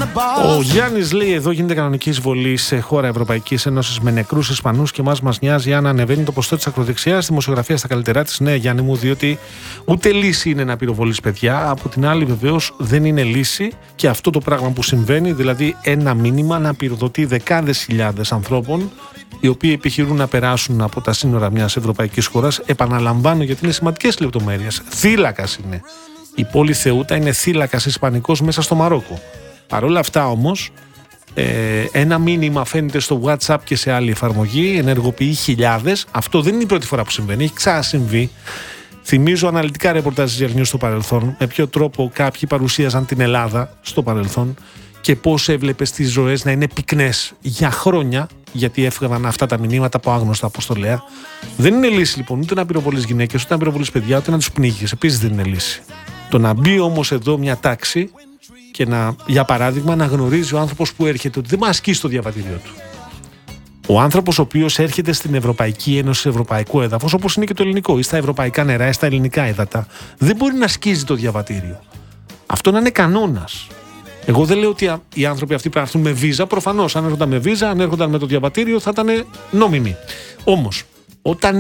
Ο Γιάννης λέει: εδώ γίνεται κανονική εισβολή σε χώρα Ευρωπαϊκής Ένωσης με νεκρούς Ισπανούς και μας νοιάζει αν ανεβαίνει το ποσοστό της ακροδεξιάς δημοσιογραφία στα καλύτερά της. Ναι, Γιάννη μου, διότι ούτε λύση είναι να πυροβολείς παιδιά. Από την άλλη, βεβαίως, δεν είναι λύση και αυτό το πράγμα που συμβαίνει, δηλαδή ένα μήνυμα να πυροδοτεί δεκάδες χιλιάδες ανθρώπων οι οποίοι επιχειρούν να περάσουν από τα σύνορα μιας ευρωπαϊκής χώρας. Επαναλαμβάνω, γιατί είναι σημαντικές λεπτομέρειες. Θύλακας είναι. Η πόλη Θεούτα είναι θύλακας ισπανικός μέσα στο Μαρόκο. Παρ' όλα αυτά όμως, ένα μήνυμα φαίνεται στο WhatsApp και σε άλλη εφαρμογή, ενεργοποιεί χιλιάδες. Αυτό δεν είναι η πρώτη φορά που συμβαίνει, έχει ξανασυμβεί. Θυμίζω αναλυτικά ρεπορτάζ της Γερμανίας στο παρελθόν, με ποιο τρόπο κάποιοι παρουσίαζαν την Ελλάδα στο παρελθόν και πώς έβλεπες τις ζωές να είναι πυκνές για χρόνια, γιατί έφυγαν αυτά τα μηνύματα από άγνωστα αποστολέα. Δεν είναι λύση λοιπόν ούτε να πυροβολείς γυναίκες, ούτε να πυροβολείς παιδιά, ούτε να τους πνίγεις. Επίσης δεν είναι λύση. Το να μπει όμως εδώ μια τάξη και να, για παράδειγμα, να γνωρίζει ο άνθρωπος που έρχεται ότι δεν μας ασκήσει το διαβατήριο του. Ο άνθρωπος ο οποίος έρχεται στην Ευρωπαϊκή Ένωση, σε ευρωπαϊκό έδαφος, όπως είναι και το ελληνικό, ή στα ευρωπαϊκά νερά ή στα ελληνικά έδατα, δεν μπορεί να σκίζει το διαβατήριο. Αυτό να είναι κανόνας. Εγώ δεν λέω ότι οι άνθρωποι αυτοί πρέπει να έρθουν με βίζα. Προφανώς, αν έρχονταν με βίζα, αν έρχονταν με το διαβατήριο, θα ήταν νόμιμοι. Όμως, όταν